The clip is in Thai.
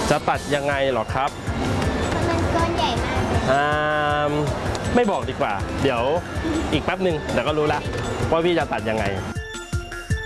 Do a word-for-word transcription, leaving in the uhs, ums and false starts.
จะตัดยังไงหรอครับมันก้อนใหญ่มากอ่าไม่บอกดีกว่าเดี๋ยวอีกแป๊บหนึ่งเดี๋ยวก็รู้ละว่าพี่จะตัดยังไง